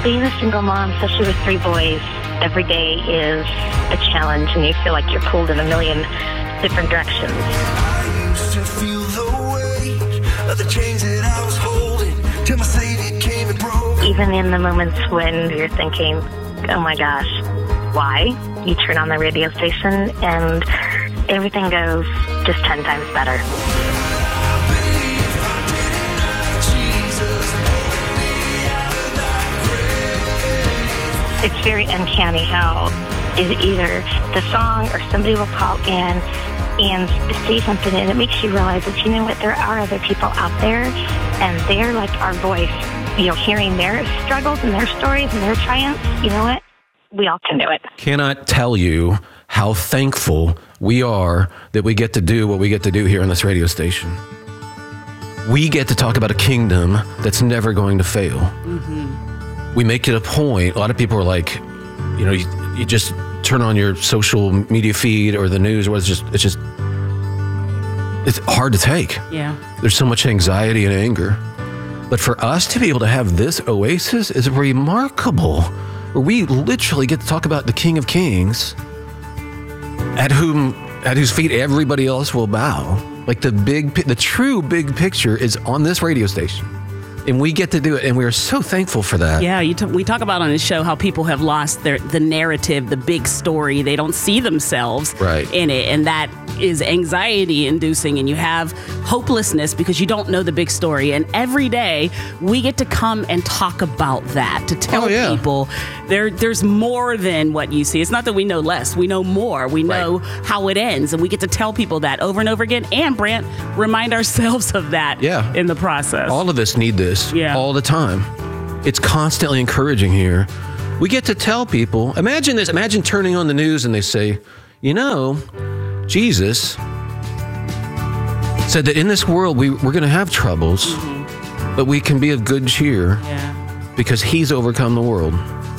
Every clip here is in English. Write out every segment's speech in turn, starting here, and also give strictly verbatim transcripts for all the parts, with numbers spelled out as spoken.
Being a single mom, especially with three boys, every day is a challenge, and you feel like you're pulled in a million different directions. I used to feel the weight of the chains that I was holding till my Savior came and broke. Even in the moments when you're thinking, oh my gosh, why? You turn on the radio station and everything goes just ten times better. It's very uncanny how is either the song or somebody will call in and say something, and it makes you realize that, you know what, there are other people out there, and they're like our voice. You know, hearing their struggles and their stories and their triumphs, you know what? We all can do it. Cannot tell you how thankful we are that we get to do what we get to do here on this radio station. We get to talk about a kingdom that's never going to fail. Mm-hmm. We make it a point. A lot of people are like, you know, you, you just turn on your social media feed or the news, or it's just, it's just, it's hard to take. Yeah. There's so much anxiety and anger. But for us to be able to have this oasis is remarkable, where we literally get to talk about the King of Kings, at whom, at whose feet everybody else will bow. Like the big, the true big picture is on this radio station. And we get to do it, and we are so thankful for that. Yeah, you t- we talk about on this show how people have lost their the narrative, the big story. They don't see themselves right. in it, and that is anxiety-inducing, and you have hopelessness because you don't know the big story. And every day, we get to come and talk about that, to tell oh, yeah. people there there's more than what you see. It's not that we know less. We know more. We know right. how it ends, and we get to tell people that over and over again. And, Brant, remind ourselves of that yeah. in the process. All of us need this. Yeah. All the time. It's constantly encouraging here. We get to tell people, imagine this, imagine turning on the news and they say, you know, Jesus said that in this world we, we're going to have troubles, mm-hmm. but we can be of good cheer yeah. because he's overcome the world.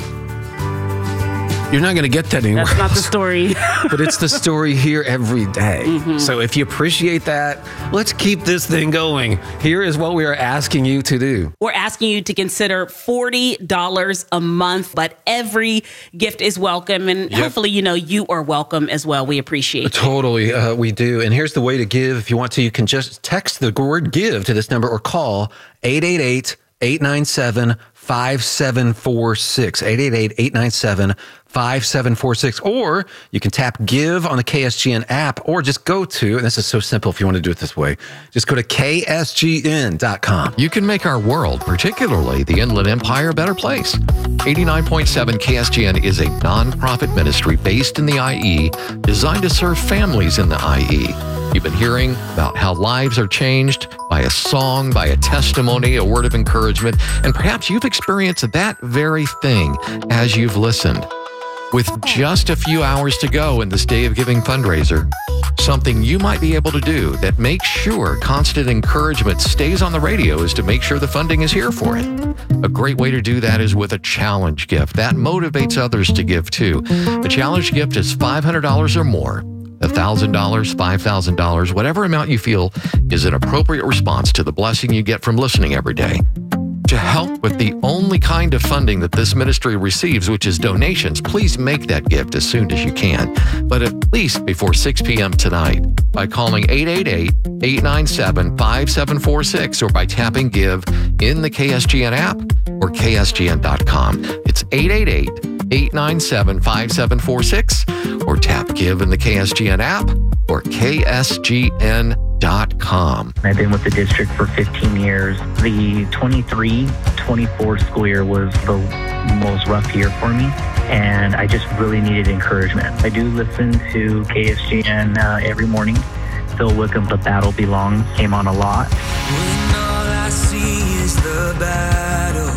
You're not going to get that anywhere That's not else. the story. But it's the story here every day. Mm-hmm. So if you appreciate that, let's keep this thing going. Here is what we are asking you to do. We're asking you to consider forty dollars a month, but every gift is welcome. And yep. hopefully, you know, you are welcome as well. We appreciate it. Totally, uh, we do. And here's the way to give. If you want to, you can just text the word give to this number or call eight eight eight, eight nine seven, five seven four six, eight eight eight, eight nine seven, five seven four six, or you can tap give on the K S G N app, or just go to, and this is so simple if you want to do it this way, just go to K S G N dot com. You can make our world, particularly the Inland Empire, a better place. eighty-nine point seven K S G N is a nonprofit ministry based in the I E, designed to serve families in the I E. You've been hearing about how lives are changed by a song, by a testimony, a word of encouragement, and perhaps you've experienced that very thing as you've listened. With just a few hours to go in this Day of Giving fundraiser, something you might be able to do that makes sure constant encouragement stays on the radio is to make sure the funding is here for it. A great way to do that is with a challenge gift. That motivates others to give too. The challenge gift is five hundred dollars or more. one thousand dollars, five thousand dollars, whatever amount you feel is an appropriate response to the blessing you get from listening every day. To help with the only kind of funding that this ministry receives, which is donations, please make that gift as soon as you can, but at least before six p.m. tonight by calling eight eight eight, eight nine seven, five seven four six or by tapping give in the K S G N app or K S G N dot com. It's eight eight eight, eight nine seven, five seven four six or tap give in the K S G N app or K S G N dot com. I've been with the district for fifteen years. The twenty-three twenty-four school year was the most rough year for me, and I just really needed encouragement. I do listen to K S G N uh, every morning. Phil Wickham, The Battle Belongs, came on a lot. When all I see is the battle,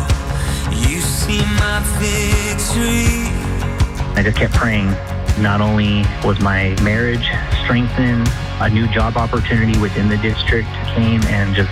you see my victory. I just kept praying. Not only was my marriage strengthened, a new job opportunity within the district came and just